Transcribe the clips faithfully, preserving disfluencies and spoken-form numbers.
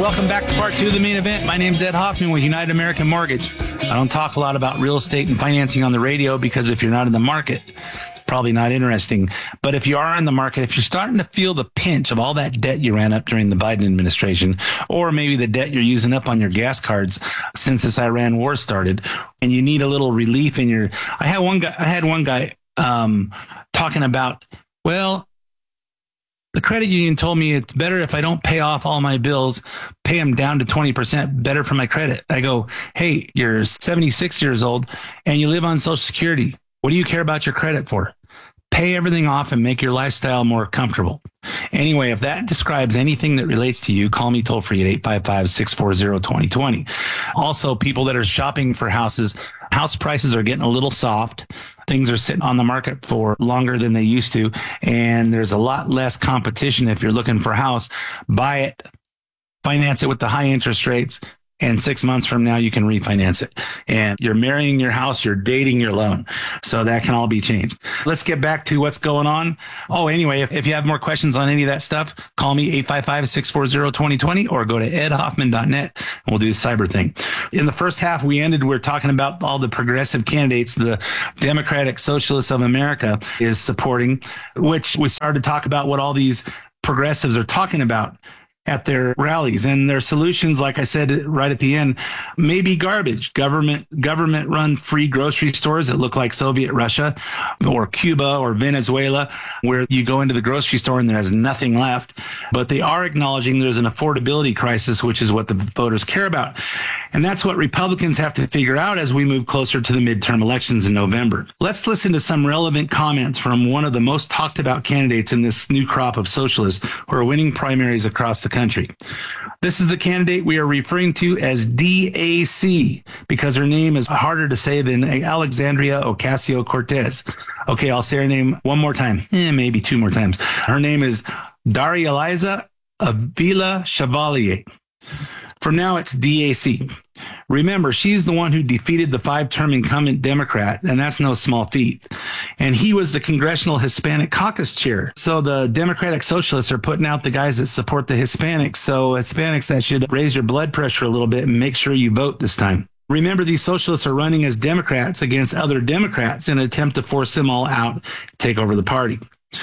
Welcome back to part two of the main event. My name's Ed Hoffman with United American Mortgage. I don't talk a lot about real estate and financing on the radio because if you're not in the market, probably not interesting. But if you are in the market, if you're starting to feel the pinch of all that debt you ran up during the Biden administration, or maybe the debt you're using up on your gas cards since this Iran war started, and you need a little relief in your, I had one guy, I had one guy um, talking about, well, the credit union told me it's better if I don't pay off all my bills, pay them down to twenty percent better for my credit. I go, hey, you're seventy-six years old and you live on Social Security. What do you care about your credit for? Pay everything off and make your lifestyle more comfortable. Anyway, if that describes anything that relates to you, call me toll free at eight five five, six four zero, two zero two zero. Also, people that are shopping for houses, house prices are getting a little soft. Things are sitting on the market for longer than they used to, and there's a lot less competition. If you're looking for a house, buy it, finance it with the high interest rates, and six months from now, you can refinance it. And you're marrying your house, you're dating your loan. So that can all be changed. Let's get back to what's going on. Oh, anyway, if, if you have more questions on any of that stuff, call me eight five five, six four zero, two zero two zero or go to ed hoffman dot net and we'll do the cyber thing. In the first half, we ended, we're talking about all the progressive candidates the Democratic Socialists of America is supporting, which we started to talk about what all these progressives are talking about at their rallies, and their solutions, like I said right at the end, may be garbage. Government government run free grocery stores that look like Soviet Russia or Cuba or Venezuela, where you go into the grocery store and there's nothing left. But they are acknowledging there's an affordability crisis, which is what the voters care about. And that's what Republicans have to figure out as we move closer to the midterm elections in November. Let's listen to some relevant comments from one of the most talked about candidates in this new crop of socialists who are winning primaries across the country. This is the candidate we are referring to as D A C because her name is harder to say than Alexandria Ocasio-Cortez. Okay, I'll say her name one more time, eh, maybe two more times. Her name is Daria Eliza Avila Chevalier. For now, it's D A C. Remember, she's the one who defeated the five-term incumbent Democrat, and that's no small feat. And he was the Congressional Hispanic Caucus chair. So the Democratic Socialists are putting out the guys that support the Hispanics. So Hispanics, that should raise your blood pressure a little bit and make sure you vote this time. Remember, these socialists are running as Democrats against other Democrats in an attempt to force them all out, take over the party.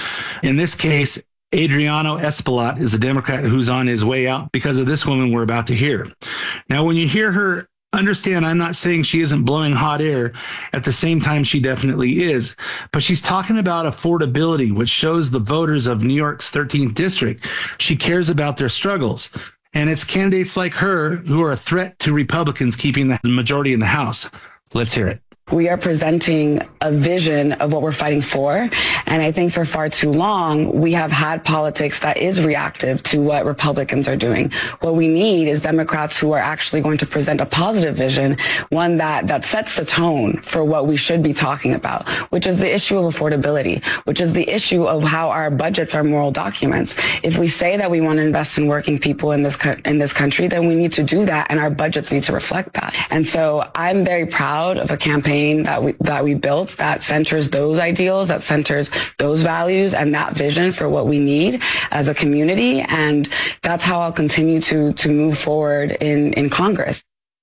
In this case, Adriano Espaillat is a Democrat who's on his way out because of this woman we're about to hear. Now, when you hear her, understand I'm not saying she isn't blowing hot air. At the same time, she definitely is. But she's talking about affordability, which shows the voters of New York's thirteenth district she cares about their struggles. And it's candidates like her who are a threat to Republicans keeping the majority in the House. Let's hear it. We are presenting a vision of what we're fighting for. And I think for far too long, we have had politics that is reactive to what Republicans are doing. What we need is Democrats who are actually going to present a positive vision, one that, that sets the tone for what we should be talking about, which is the issue of affordability, which is the issue of how our budgets are moral documents. If we say that we want to invest in working people in this, co- in this country, then we need to do that, and our budgets need to reflect that. And so I'm very proud of a campaign that we that we built that centers those ideals, that centers those values and that vision for what we need as a community. And that's how I'll continue to to move forward in, in Congress.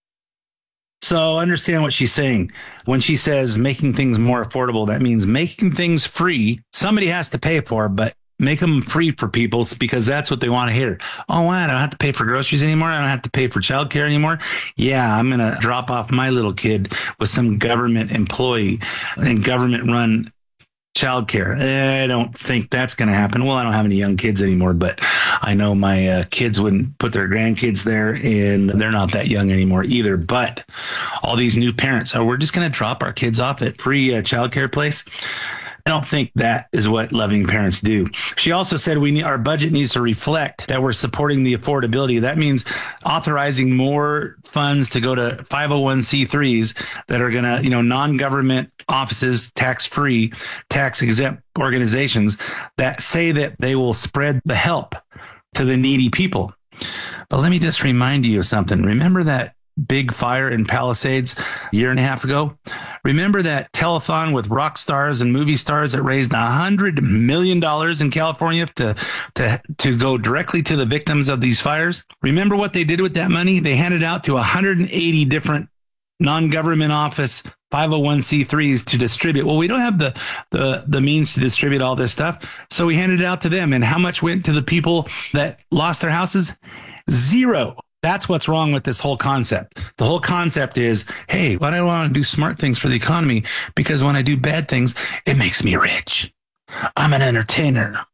So understand what she's saying. When she says making things more affordable, that means making things free. Somebody has to pay for, but make them free for people because that's what they want to hear. Oh, I don't have to pay for groceries anymore. I don't have to pay for childcare anymore. Yeah, I'm going to drop off my little kid with some government employee and government run childcare. I don't think that's going to happen. Well, I don't have any young kids anymore, but I know my uh, kids wouldn't put their grandkids there, and they're not that young anymore either. But all these new parents, oh, we're just going to drop our kids off at free uh, childcare place. I don't think that is what loving parents do. She also said we need, our budget needs to reflect that we're supporting the affordability. That means authorizing more funds to go to five oh one c threes that are going to, you know, non-government offices, tax-free, tax-exempt organizations that say that they will spread the help to the needy people. But let me just remind you of something. Remember that big fire in Palisades a year and a half ago? Remember that telethon with rock stars and movie stars that raised one hundred million dollars in California to, to, to go directly to the victims of these fires? Remember what they did with that money? They handed out to one hundred eighty different non-government office five oh one c threes to distribute. Well, we don't have the, the, the means to distribute all this stuff, so we handed it out to them. And how much went to the people that lost their houses? Zero. That's what's wrong with this whole concept. The whole concept is, hey, why do I want to do smart things for the economy? Because when I do bad things, it makes me rich. I'm an entertainer.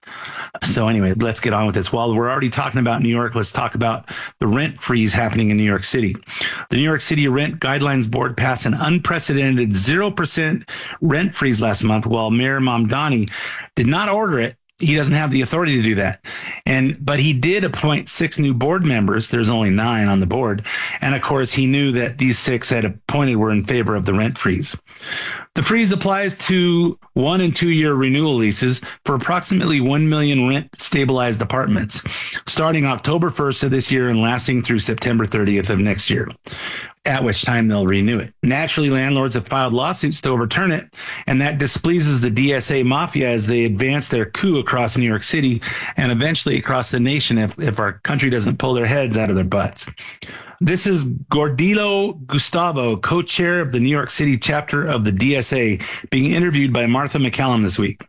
So anyway, let's get on with this. While we're already talking about New York, let's talk about the rent freeze happening in New York City. The New York City Rent Guidelines Board passed an unprecedented zero percent rent freeze last month, while Mayor Mamdani did not order it. He doesn't have the authority to do that. And, but he did appoint six new board members. There's only nine on the board. And of course, he knew that these six had appointed were in favor of the rent freeze. The freeze applies to one and two year renewal leases for approximately one million rent stabilized apartments, starting October first of this year and lasting through September thirtieth of next year, at which time they'll renew it. Naturally, landlords have filed lawsuits to overturn it, and that displeases the D S A mafia as they advance their coup across New York City and eventually across the nation if, if our country doesn't pull their heads out of their butts. This is Gordillo Gustavo, co-chair of the New York City chapter of the D S A, being interviewed by Martha McCallum this week.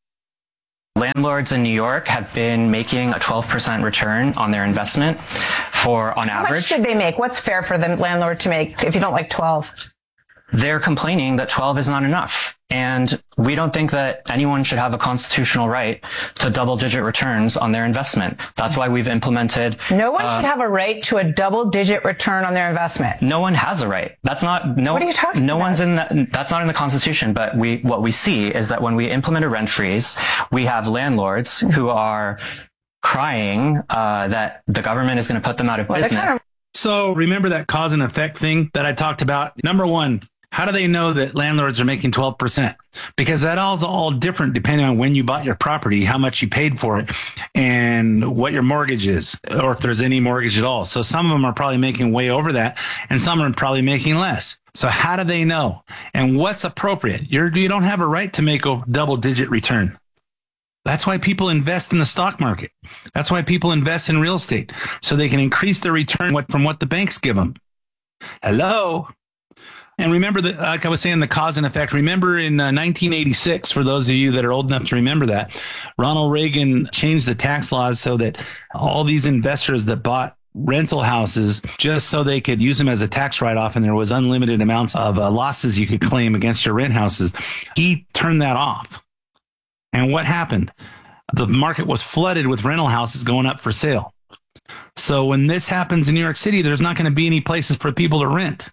Landlords in New York have been making a twelve percent return on their investment for, on average. How much should they make? What's fair for the landlord to make if you don't like twelve? They're complaining that twelve is not enough. And we don't think that anyone should have a constitutional right to double-digit returns on their investment. That's why we've implemented... No one uh, should have a right to a double-digit return on their investment. No one has a right. That's not... No, what are you talking no about? one's in the, that's not in the Constitution, but we what we see is that when we implement a rent freeze, we have landlords who are crying uh, that the government is going to put them out of well, business. Kind of- So remember that cause and effect thing that I talked about? Number one, how do they know that landlords are making twelve percent? Because that all's all different depending on when you bought your property, how much you paid for it, and what your mortgage is, or if there's any mortgage at all. So some of them are probably making way over that, and some are probably making less. So how do they know? And what's appropriate? You're, you don't have a right to make a double-digit return. That's why people invest in the stock market. That's why people invest in real estate, so they can increase their return from what the banks give them. Hello? And remember, that, like I was saying, the cause and effect. Remember in uh, nineteen eighty-six, for those of you that are old enough to remember that, Ronald Reagan changed the tax laws so that all these investors that bought rental houses just so they could use them as a tax write-off, and there was unlimited amounts of uh, losses you could claim against your rent houses. He turned that off. And what happened? The market was flooded with rental houses going up for sale. So when this happens in New York City, there's not going to be any places for people to rent.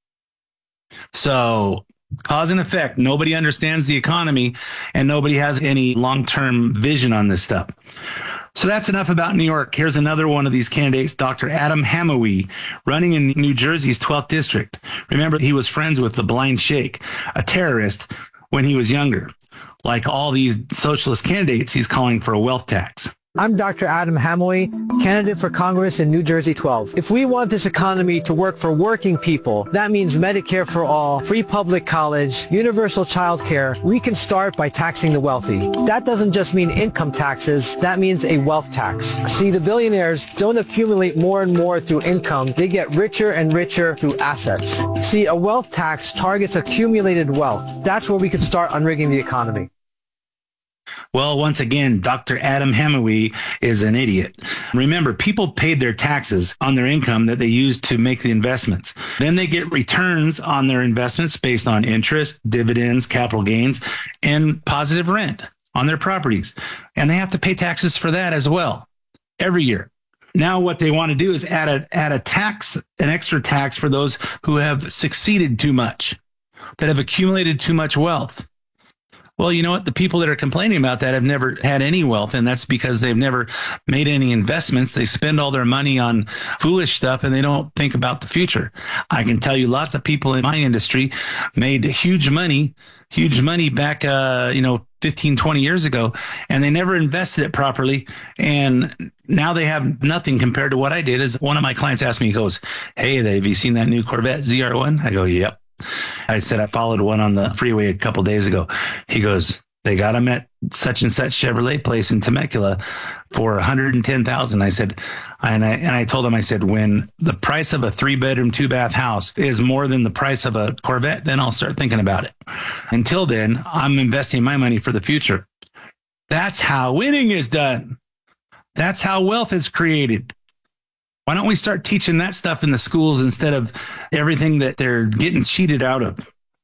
So cause and effect, nobody understands the economy and nobody has any long-term vision on this stuff. So that's enough about New York. Here's another one of these candidates, Doctor Adam Hamawi, running in New Jersey's twelfth district. Remember, he was friends with the Blind Sheikh, a terrorist, when he was younger. Like all these socialist candidates, he's calling for a wealth tax. I'm Doctor Adam Hamawi, candidate for Congress in New Jersey twelve. If we want this economy to work for working people, that means Medicare for all, free public college, universal child care. We can start by taxing the wealthy. That doesn't just mean income taxes, that means a wealth tax. See, the billionaires don't accumulate more and more through income, they get richer and richer through assets. See, a wealth tax targets accumulated wealth. That's where we could start unrigging the economy. Well, once again, Doctor Adam Hamawi is an idiot. Remember, people paid their taxes on their income that they used to make the investments. Then they get returns on their investments based on interest, dividends, capital gains, and positive rent on their properties. And they have to pay taxes for that as well every year. Now what they want to do is add a, add a tax, an extra tax for those who have succeeded too much, that have accumulated too much wealth. Well, you know what? The people that are complaining about that have never had any wealth, and that's because they've never made any investments. They spend all their money on foolish stuff, and they don't think about the future. I can tell you lots of people in my industry made huge money, huge money back, uh, you know, fifteen, twenty years ago, and they never invested it properly. And now they have nothing compared to what I did. As one of my clients asked me, he goes, "Hey, have you seen that new Corvette Z R one?" I go, "Yep." I said, "I followed one on the freeway a couple days ago." He goes, "They got them at such and such Chevrolet place in Temecula for one hundred ten thousand dollars. I said, and I, and I told him, I said, when the price of a three bedroom, two bath house is more than the price of a Corvette, then I'll start thinking about it. Until then, I'm investing my money for the future." That's how winning is done. That's how wealth is created. Why don't we start teaching that stuff in the schools instead of everything that they're getting cheated out of?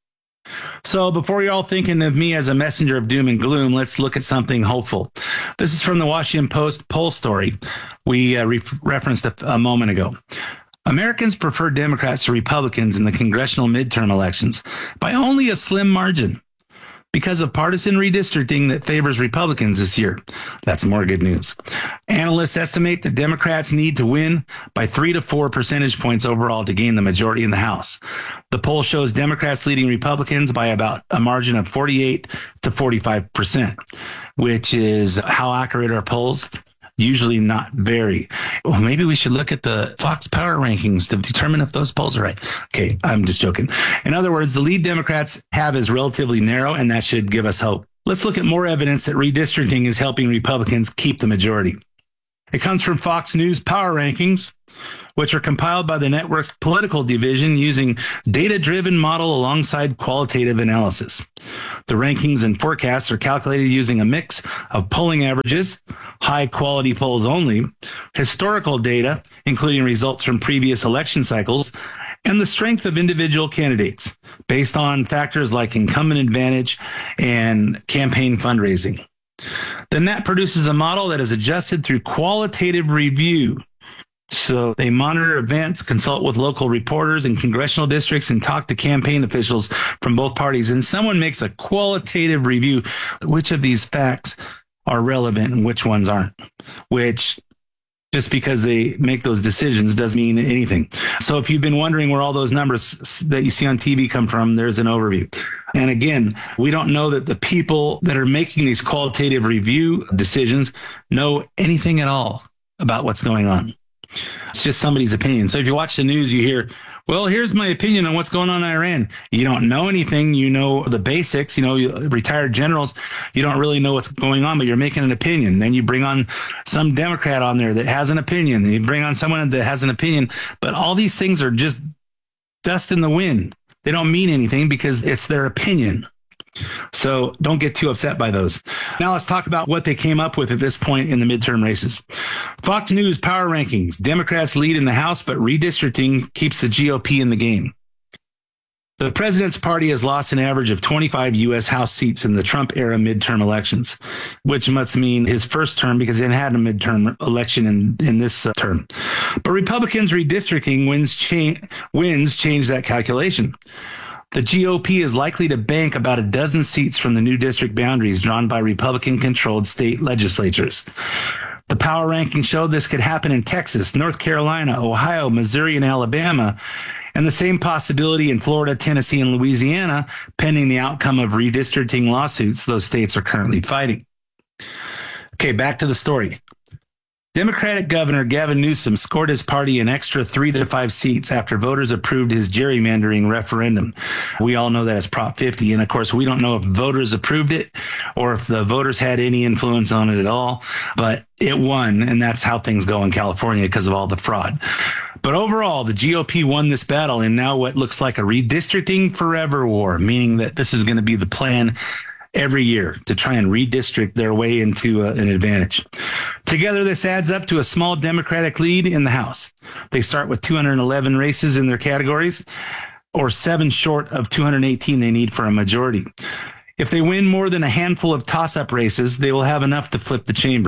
So before you're all thinking of me as a messenger of doom and gloom, let's look at something hopeful. This is from the Washington Post poll story we uh, re- referenced a, a moment ago. Americans prefer Democrats to Republicans in the congressional midterm elections by only a slim margin because of partisan redistricting that favors Republicans this year. That's more good news. Analysts estimate that Democrats need to win by three to four percentage points overall to gain the majority in the House. The poll shows Democrats leading Republicans by about a margin of forty-eight to forty-five percent, which is how accurate are polls? Usually not very. Well, maybe we should look at the Fox Power rankings to determine if those polls are right. Okay, I'm just joking. In other words, the lead Democrats have is relatively narrow, and that should give us hope. Let's look at more evidence that redistricting is helping Republicans keep the majority. It comes from Fox News Power Rankings, which are compiled by the network's political division using data-driven model alongside qualitative analysis. The rankings and forecasts are calculated using a mix of polling averages, high-quality polls only, historical data, including results from previous election cycles, and the strength of individual candidates, based on factors like incumbent advantage and campaign fundraising. Then that produces a model that is adjusted through qualitative review. So they monitor events, consult with local reporters in congressional districts, and talk to campaign officials from both parties. And someone makes a qualitative review. Which of these facts are relevant and which ones aren't? Which, just because they make those decisions doesn't mean anything. So if you've been wondering where all those numbers that you see on T V come from, there's an overview. And again, we don't know that the people that are making these qualitative review decisions know anything at all about what's going on. It's just somebody's opinion. So if you watch the news, you hear, well, here's my opinion on what's going on in Iran. You don't know anything. You know the basics. You know, retired generals, you don't really know what's going on, but you're making an opinion. Then you bring on some Democrat on there that has an opinion. You bring on someone that has an opinion. But all these things are just dust in the wind. They don't mean anything because it's their opinion. So don't get too upset by those. Now let's talk about what they came up with at this point in the midterm races. Fox News Power Rankings. Democrats lead in the House, but redistricting keeps the G O P in the game. The president's party has lost an average of twenty-five U S House seats in the Trump-era midterm elections, which must mean his first term because he hadn't had a midterm election in, in this uh, term. But Republicans' redistricting wins, cha- wins change that calculation. The G O P is likely to bank about a dozen seats from the new district boundaries drawn by Republican-controlled state legislatures. The power ranking showed this could happen in Texas, North Carolina, Ohio, Missouri, and Alabama, and the same possibility in Florida, Tennessee, and Louisiana, pending the outcome of redistricting lawsuits those states are currently fighting. Okay, back to the story. Democratic Governor Gavin Newsom scored his party an extra three to five seats after voters approved his gerrymandering referendum. We all know that as Prop fifty. And of course, we don't know if voters approved it or if the voters had any influence on it at all, but it won. And that's how things go in California because of all the fraud. But overall, the G O P won this battle in now what looks like a redistricting forever war, meaning that this is going to be the plan every year to try and redistrict their way into uh, an advantage. Together, this adds up to a small Democratic lead in the House. They start with two hundred eleven races in their categories, or seven short of two hundred eighteen they need for a majority. If they win more than a handful of toss-up races, they will have enough to flip the chamber.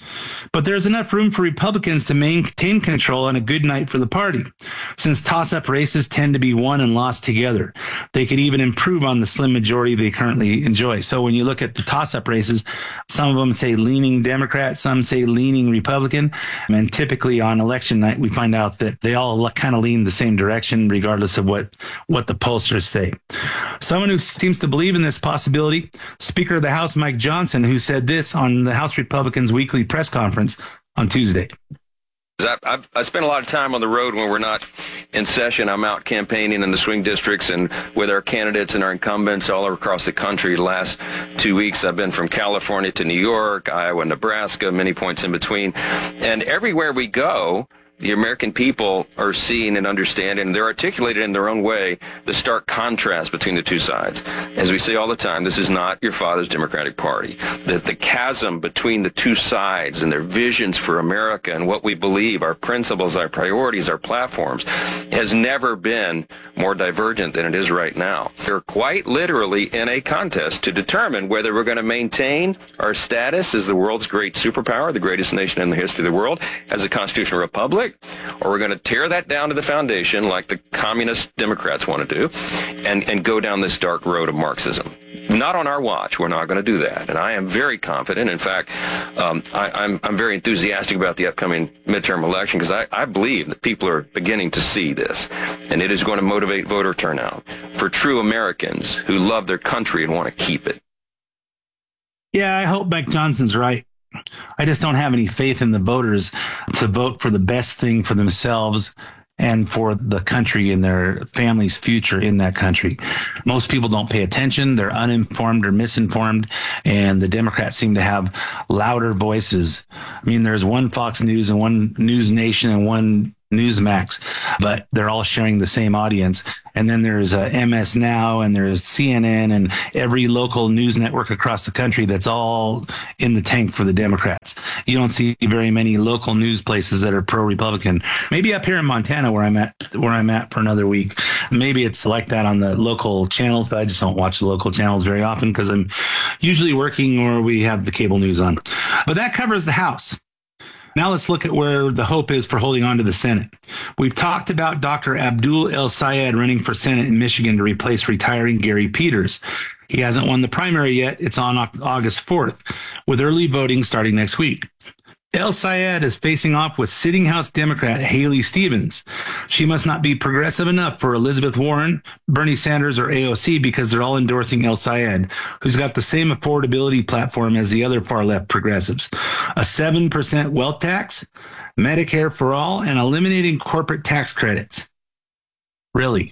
But there's enough room for Republicans to maintain control on a good night for the party, since toss-up races tend to be won and lost together. They could even improve on the slim majority they currently enjoy. So when you look at the toss-up races, some of them say leaning Democrat, some say leaning Republican, and typically on election night we find out that they all kind of lean the same direction regardless of what, what the pollsters say. Someone who seems to believe in this possibility, Speaker of the House Mike Johnson, who said this on the House Republicans' weekly press conference on Tuesday. I, I've, I spend a lot of time on the road when we're not in session. I'm out campaigning in the swing districts and with our candidates and our incumbents all across the country. The last two weeks, I've been from California to New York, Iowa, Nebraska, many points in between. And everywhere we go, the American people are seeing and understanding, and they're articulated in their own way, the stark contrast between the two sides. As we say all the time, this is not your father's Democratic Party. The, the chasm between the two sides and their visions for America and what we believe, our principles, our priorities, our platforms, has never been more divergent than it is right now. They're quite literally in a contest to determine whether we're going to maintain our status as the world's great superpower, the greatest nation in the history of the world, as a constitutional republic, or we're going to tear that down to the foundation like the communist Democrats want to do and, and go down this dark road of Marxism. Not on our watch. We're not going to do that. And I am very confident. In fact, um, I, I'm, I'm very enthusiastic about the upcoming midterm election because I, I believe that people are beginning to see this. And it is going to motivate voter turnout for true Americans who love their country and want to keep it. Yeah, I hope Mike Johnson's right. I just don't have any faith in the voters to vote for the best thing for themselves and for the country and their family's future in that country. Most people don't pay attention. They're uninformed or misinformed, and the Democrats seem to have louder voices. I mean, there's one Fox News and one News Nation and one Newsmax, but they're all sharing the same audience. And then there's uh, M S Now, and there's C N N, and every local news network across the country that's all in the tank for the Democrats. You don't see very many local news places that are pro-Republican. Maybe up here in Montana, where I'm at, where I'm at for another week, maybe it's like that on the local channels, but I just don't watch the local channels very often because I'm usually working or we have the cable news on. But that covers the House. Now let's look at where the hope is for holding on to the Senate. We've talked about Doctor Abdul El-Sayed running for Senate in Michigan to replace retiring Gary Peters. He hasn't won the primary yet. It's on August fourth, with early voting starting next week. El-Sayed is facing off with sitting House Democrat Haley Stevens. She must not be progressive enough for Elizabeth Warren, Bernie Sanders, or A O C because they're all endorsing El-Sayed, who's got the same affordability platform as the other far-left progressives. A seven percent wealth tax, Medicare for all, and eliminating corporate tax credits. Really?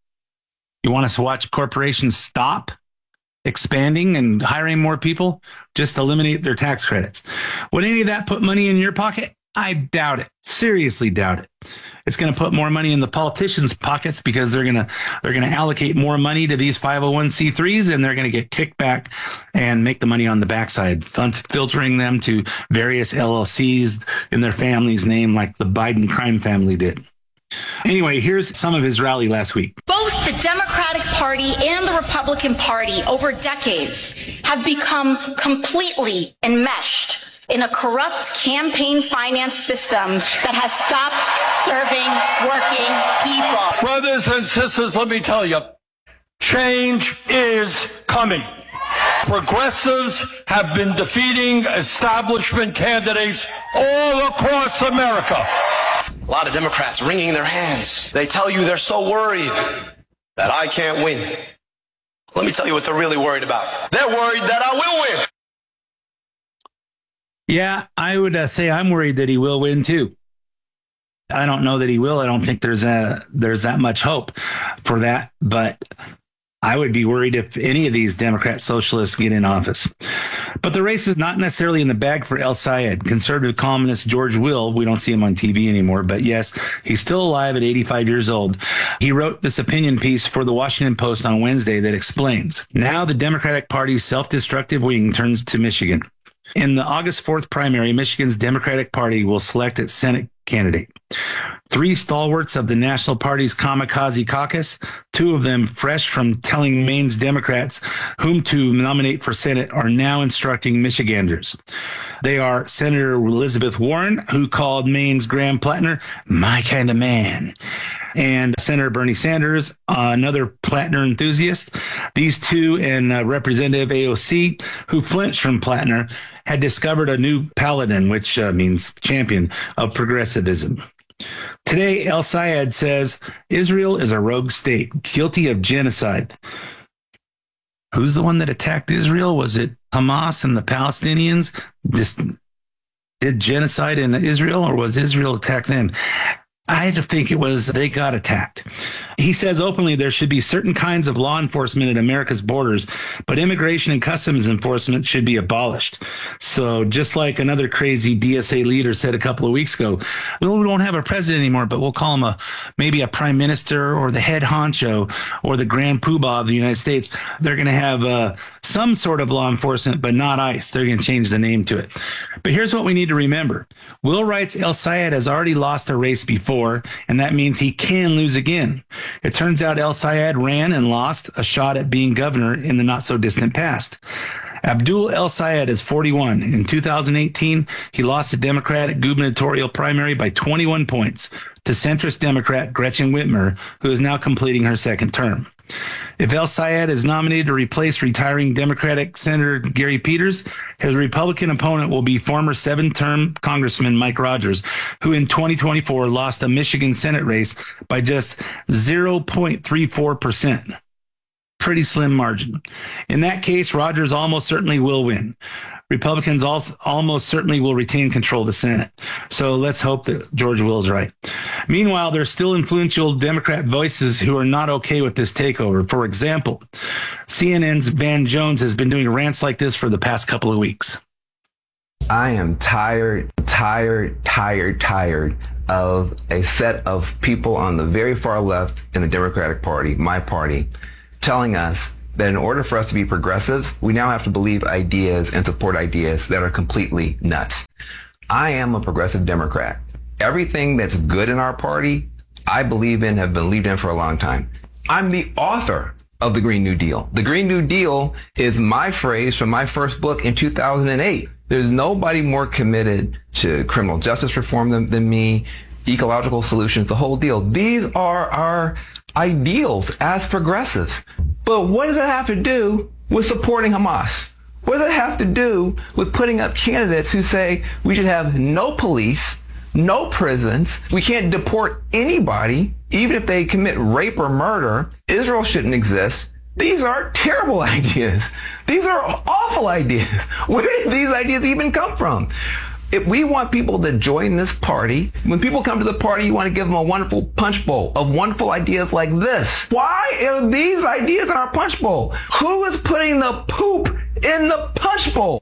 You want us to watch corporations stop expanding and hiring more people? Just eliminate their tax credits. Would any of that put money in your pocket? I doubt it. Seriously doubt it. It's going to put more money in the politicians' pockets because they're going to they're going to allocate more money to these five oh one c threes, and they're going to get kicked back and make the money on the backside, filtering them to various L L Cs in their family's name like the Biden crime family did. Anyway, here's some of his rally last week. Both the Democratic Party and the Republican Party over decades have become completely enmeshed in a corrupt campaign finance system that has stopped serving working people. Brothers and sisters, let me tell you, change is coming. Progressives have been defeating establishment candidates all across America. A lot of Democrats wringing their hands. They tell you they're so worried that I can't win. Let me tell you what they're really worried about. They're worried that I will win. Yeah, I would uh, say I'm worried that he will win too. I don't know that he will. I don't think there's a there's that much hope for that, but I would be worried if any of these Democrat socialists get in office. But the race is not necessarily in the bag for El-Sayed. Conservative columnist George Will, we don't see him on T V anymore, but yes, he's still alive at eighty-five years old. He wrote this opinion piece for the Washington Post on Wednesday that explains, now the Democratic Party's self-destructive wing turns to Michigan. In the August fourth primary, Michigan's Democratic Party will select its Senate candidate. Three stalwarts of the National Party's Kamikaze Caucus, two of them fresh from telling Maine's Democrats whom to nominate for Senate, are now instructing Michiganders. They are Senator Elizabeth Warren, who called Maine's Graham Plattner my kind of man, and Senator Bernie Sanders, uh, another Plattner enthusiast. These two and uh, Representative A O C, who flinched from Plattner, had discovered a new paladin, which uh, means champion of progressivism. Today, El Sayed says Israel is a rogue state, guilty of genocide. Who's the one that attacked Israel? Was it Hamas and the Palestinians this did genocide in Israel, or was Israel attacked them? I had to think it was they got attacked. He says openly there should be certain kinds of law enforcement at America's borders, but immigration and customs enforcement should be abolished. So just like another crazy D S A leader said a couple of weeks ago, well, we won't have a president anymore, but we'll call him a maybe a prime minister or the head honcho or the grand poobah of the United States. They're going to have uh, some sort of law enforcement, but not ICE. They're going to change the name to it. But here's what we need to remember. Will Wright's El Sayed has already lost a race before, and that means he can lose again. It turns out El Sayed ran and lost a shot at being governor in the not-so-distant past. Abdul El Sayed is forty-one. In two thousand eighteen, he lost the Democratic gubernatorial primary by twenty-one points to centrist Democrat Gretchen Whitmer, who is now completing her second term. If El Sayed is nominated to replace retiring Democratic Senator Gary Peters, his Republican opponent will be former seven-term Congressman Mike Rogers, who in twenty twenty-four lost a Michigan Senate race by just zero point three four percent. Pretty slim margin. In that case, Rogers almost certainly will win. Republicans also almost certainly will retain control of the Senate. So let's hope that George Will is right. Meanwhile, there's still influential Democrat voices who are not okay with this takeover. For example, C N N's Van Jones has been doing rants like this for the past couple of weeks. I am tired, tired, tired, tired of a set of people on the very far left in the Democratic Party, my party, telling us that in order for us to be progressives, we now have to believe ideas and support ideas that are completely nuts. I am a progressive Democrat. Everything that's good in our party, I believe in, have believed in for a long time. I'm the author of the Green New Deal. The Green New Deal is my phrase from my first book in two thousand eight. There's nobody more committed to criminal justice reform than, than me, ecological solutions, the whole deal. These are our ideals as progressives. But what does that have to do with supporting Hamas? What does it have to do with putting up candidates who say we should have no police, no prisons, we can't deport anybody, even if they commit rape or murder, Israel shouldn't exist? These are terrible ideas. These are awful ideas. Where did these ideas even come from? If we want people to join this party, when people come to the party, you want to give them a wonderful punch bowl of wonderful ideas like this. Why are these ideas in our punch bowl? Who is putting the poop in the punch bowl?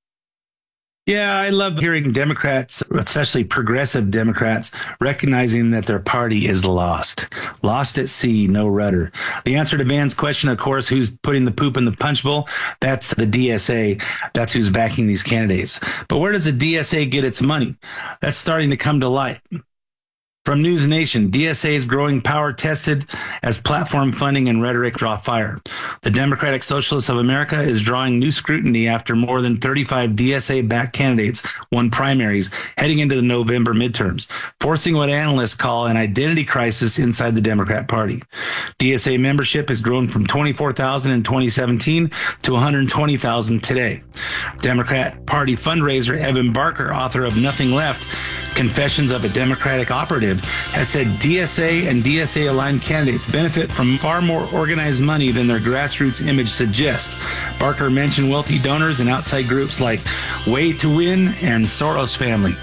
Yeah, I love hearing Democrats, especially progressive Democrats, recognizing that their party is lost. Lost at sea, no rudder. The answer to Van's question, of course, who's putting the poop in the punch bowl? That's the D S A. That's who's backing these candidates. But where does the D S A get its money? That's starting to come to light. From News Nation, D S A's growing power tested as platform funding and rhetoric draw fire. The Democratic Socialists of America is drawing new scrutiny after more than thirty-five D S A-backed candidates won primaries heading into the November midterms, forcing what analysts call an identity crisis inside the Democrat Party. D S A membership has grown from twenty-four thousand in twenty seventeen to one hundred twenty thousand today. Democrat Party fundraiser Evan Barker, author of Nothing Left, Confessions of a Democratic Operative, has said D S A and D S A-aligned candidates benefit from far more organized money than their grassroots image suggests. Barker mentioned wealthy donors and outside groups like Way to Win and Soros Family.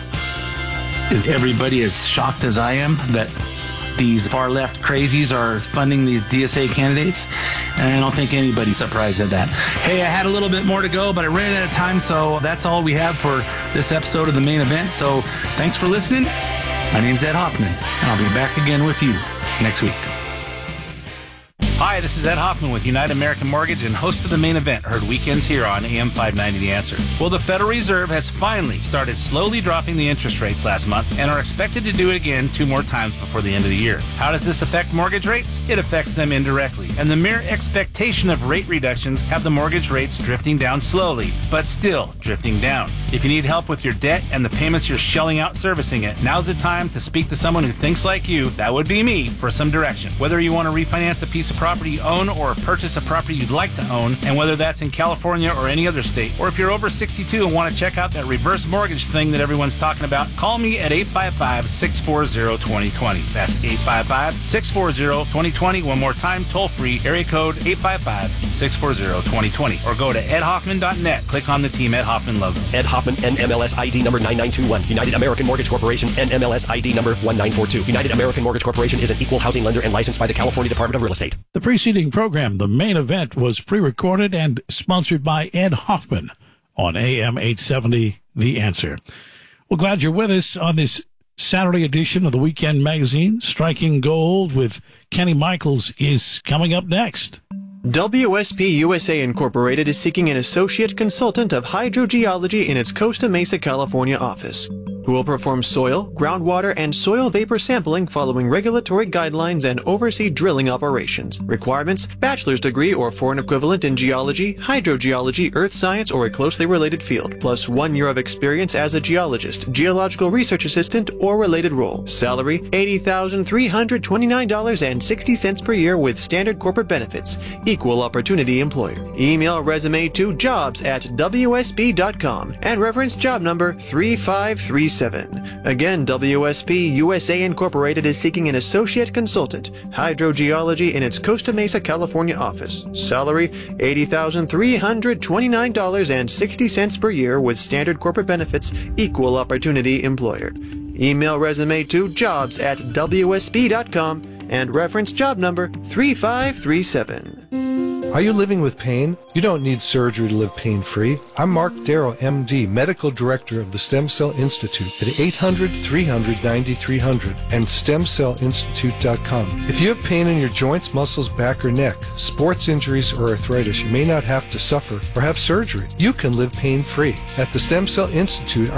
Is everybody as shocked as I am that these far-left crazies are funding these D S A candidates? And I don't think anybody's surprised at that. Hey, I had a little bit more to go, but I ran out of time, so that's all we have for this episode of The Main Event. So thanks for listening. My name's Ed Hoffman, and I'll be back again with you next week. Hi, this is Ed Hoffman with United American Mortgage and host of The Main Event, heard weekends here on A M five ninety The Answer. Well, the Federal Reserve has finally started slowly dropping the interest rates last month and are expected to do it again two more times before the end of the year. How does this affect mortgage rates? It affects them indirectly, and the mere expectation of rate reductions have the mortgage rates drifting down slowly, but still drifting down. If you need help with your debt and the payments you're shelling out servicing it, now's the time to speak to someone who thinks like you, that would be me, for some direction. Whether you want to refinance a piece of property you own or purchase a property you'd like to own, and whether that's in California or any other state, or if you're over sixty-two and want to check out that reverse mortgage thing that everyone's talking about, call me at eight five five, six four zero, two zero two zero. That's eight five five, six four zero, two zero two zero. One more time, toll free, area code eight five five, six four zero, two zero two zero. Or go to ed hoffman dot net. Click on the Team Ed Hoffman logo. Ed Hoffman, N M L S I D number nine nine two one. United American Mortgage Corporation, N M L S I D number one nine four two. United American Mortgage Corporation is an equal housing lender and licensed by the California Department of Real Estate. The preceding program, The Main Event, was pre-recorded and sponsored by Ed Hoffman on A M eight seventy, The Answer. We're glad you're with us on this Saturday edition of the Weekend Magazine. Striking Gold with Kenny Michaels is coming up next. W S P U S A Incorporated is seeking an associate consultant of hydrogeology in its Costa Mesa, California office, who will perform soil, groundwater, and soil vapor sampling following regulatory guidelines and oversee drilling operations. Requirements: bachelor's degree or foreign equivalent in geology, hydrogeology, earth science, or a closely related field, plus one year of experience as a geologist, geological research assistant, or related role. Salary: eighty thousand three hundred twenty-nine dollars and sixty cents per year with standard corporate benefits. Equal opportunity employer. Email resume to jobs at W S P dot com and reference job number three five three seven. Again, W S P U S A Incorporated is seeking an associate consultant, hydrogeology, in its Costa Mesa, California office. Salary: eighty thousand three hundred twenty-nine dollars and sixty cents per year with standard corporate benefits. Equal opportunity employer. Email resume to jobs at W S P dot com and reference job number three five three seven. Are you living with pain? You don't need surgery to live pain-free. I'm Mark Darrow, M D, Medical Director of the Stem Cell Institute at eight hundred, three hundred, ninety-three hundred and stem cell institute dot com. If you have pain in your joints, muscles, back, or neck, sports injuries, or arthritis, you may not have to suffer or have surgery. You can live pain-free. At the Stem Cell Institute,